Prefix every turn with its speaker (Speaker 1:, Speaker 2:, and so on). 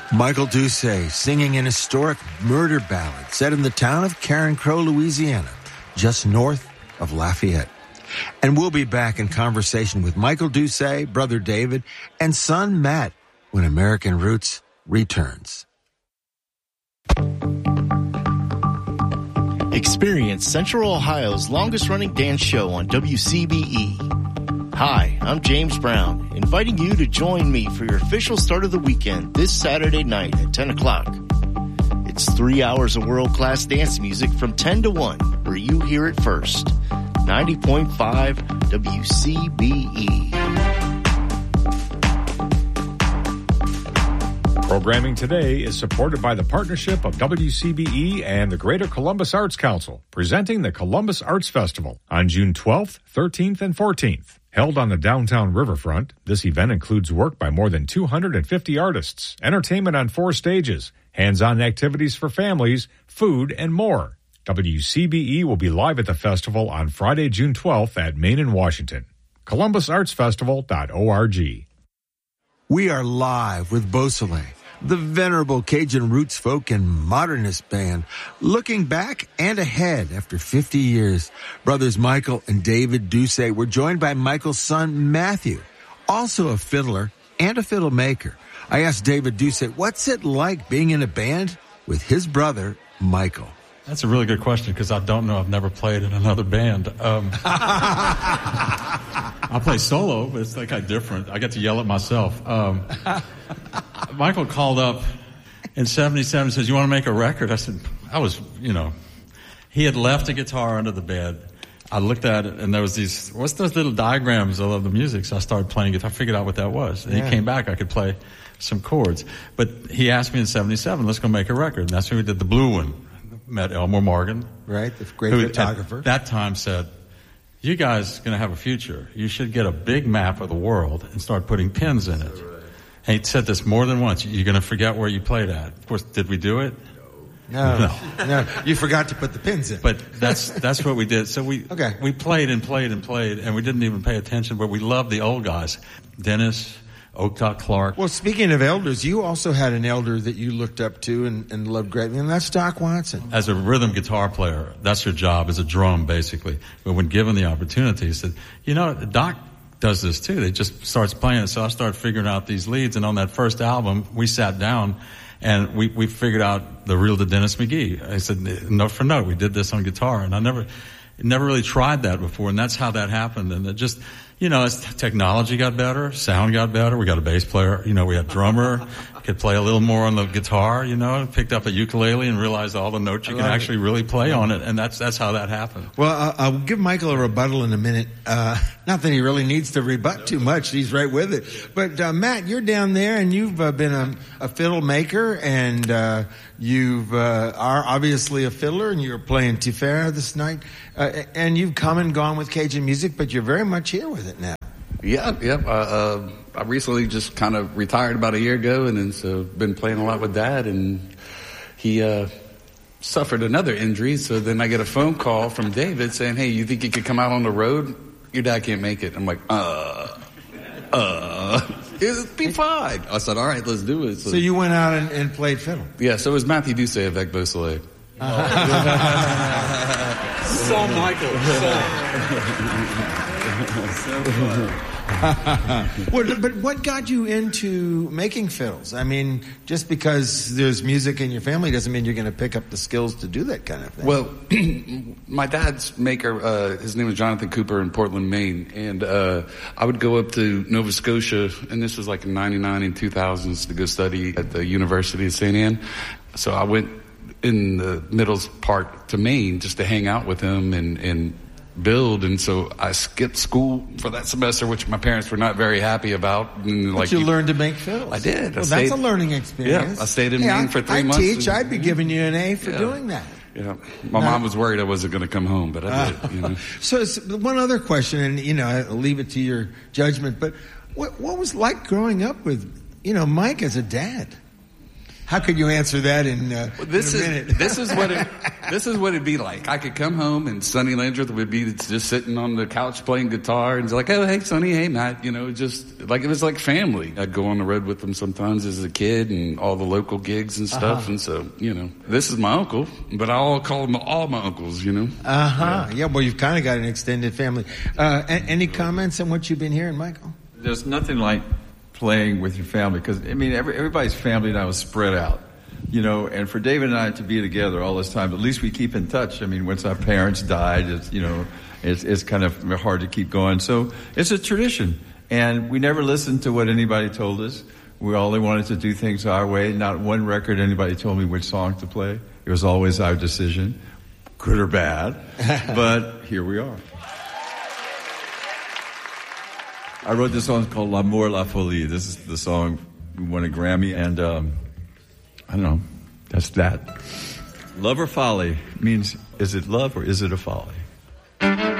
Speaker 1: Michael Doucet singing an historic murder ballad set in the town of Carencro, Louisiana, just north of Lafayette. And we'll be back in conversation with Michael Doucet, brother David, and son Matt when American Roots returns.
Speaker 2: Experience Central Ohio's longest-running dance show on WCBE. Hi, I'm James Brown, inviting you to join me for your official start of the weekend this Saturday night at 10 o'clock. It's 3 hours of world-class dance music from 10 to 1, where you hear it first. 90.5 WCBE.
Speaker 3: Programming today is supported by the partnership of WCBE and the Greater Columbus Arts Council, presenting the Columbus Arts Festival on June 12th, 13th, and 14th. Held on the downtown riverfront, this event includes work by more than 250 artists, entertainment on 4 stages, hands-on activities for families, food, and more. WCBE will be live at the festival on Friday, June 12th at Main and Washington. ColumbusArtsFestival.org.
Speaker 1: We are live with Beausoleil, the venerable Cajun roots folk and modernist band, looking back and ahead after 50 years. Brothers Michael and David Doucet were joined by Michael's son, Matthew, also a fiddler and a fiddle maker. I asked David Doucet, what's it like being in a band with his brother, Michael?
Speaker 4: That's a really good question because I don't know. I've never played in another band. I play solo, but it's like kind of different. I get to yell at myself. Michael called up in 77 and says, you want to make a record? I said, he had left a guitar under the bed. I looked at it and there was what's those little diagrams of the music? So I started playing guitar. I figured out what that was. And he came back, I could play some chords. But he asked me in 77, let's go make a record. And that's when we did the blue one. Met Elmore Morgan.
Speaker 1: Right, the great photographer.
Speaker 4: At that time said, you guys are going to have a future. You should get a big map of the world and start putting pins in it. Right. And he said this more than once. You're going to forget where you played at. Of course, did we do it?
Speaker 1: No. You forgot to put the pins in.
Speaker 4: But that's what we did. So we played and played and played, and we didn't even pay attention, but we loved the old guys. Dennis, Oaktock Clark.
Speaker 1: Well, speaking of elders, you also had an elder that you looked up to and loved greatly, and that's Doc Watson.
Speaker 4: As a rhythm guitar player, that's your job, as a drum, basically. But when given the opportunity, he said, Doc does this too. He just starts playing it. So I started figuring out these leads, and on that first album, we sat down and we figured out the reel to Dennis McGee. I said, note for note, we did this on guitar, and I never really tried that before, and that's how that happened. And it just, as technology got better, sound got better, we got a bass player, we had drummer, could play a little more on the guitar, picked up a ukulele and realized all the notes you can actually really play on it, and that's how that happened.
Speaker 1: Well, I'll give Michael a rebuttal in a minute. Not that he really needs to rebut too much, he's right with it. But Matt, you're down there, and you've been a fiddle maker, and you've are obviously a fiddler, and you're playing Tiferet this night, and you've come and gone with Cajun music, but you're very much here with it now.
Speaker 5: Yeah. I recently just kind of retired about a year ago, and then so been playing a lot with Dad, and he suffered another injury. So then I get a phone call from David saying, "Hey, you think you could come out on the road? Your dad can't make it." I'm like, it'll be fine. I said, all right, let's do it.
Speaker 1: So you went out and played fiddle?
Speaker 5: Yeah. So it was Matthew Doucet avec Beausoleil.
Speaker 4: So Michael.
Speaker 1: Well, but what got you into making fiddles? I mean, just because there's music in your family doesn't mean you're going to pick up the skills to do that kind of thing.
Speaker 5: Well, my dad's maker, his name was Jonathan Cooper in Portland, Maine, and I would go up to Nova Scotia, and this was like in 99 and 2000s, to go study at the University of St. Anne. So I went in the middle part to Maine just to hang out with him and build, and so I skipped school for that semester, which my parents were not very happy about. And
Speaker 1: but you learned to make fiddles.
Speaker 5: I did.
Speaker 1: Well, that's a learning experience.
Speaker 5: Yeah, I stayed in Maine for 3 months.
Speaker 1: I'd be giving you an A for doing that.
Speaker 5: Yeah, my mom was worried I wasn't going to come home, but I did.
Speaker 1: So one other question, and I'll leave it to your judgment. But what was it like growing up with Mike as a dad? How could you answer that in a minute?
Speaker 5: This is what it'd be like. I could come home and Sonny Landreth would be just sitting on the couch playing guitar, and it's like, oh, hey, Sonny, hey, Matt. Just like it was like family. I'd go on the road with them sometimes as a kid, and all the local gigs and stuff. And so, this is my uncle, but I'll call them all my uncles.
Speaker 1: Yeah. Well, you've kind of got an extended family. Any comments on what you've been hearing, Michael?
Speaker 6: There's nothing like playing with your family, because everybody's family now is spread out, and for David and I to be together all this time, at least we keep in touch. Once our parents died, it's kind of hard to keep going. So it's a tradition, and we never listened to what anybody told us. We only wanted to do things our way. Not one record anybody told me which song to play. It was always our decision, good or bad. But here we are. I wrote this song called L'amour, la folie. This is the song we won a Grammy, and I don't know, that's that. Love or folly means, is it love or is it a folly?